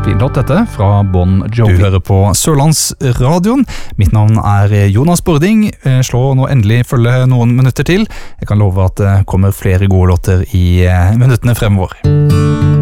Fin låt dette, fra Bon Jovi. Du hører på Sørlandsradioen. Mitt navn Jonas Bording. Slå nå endelig følge noen minutter til. Jeg kan love at det kommer flere gode låter i minuttene fremover.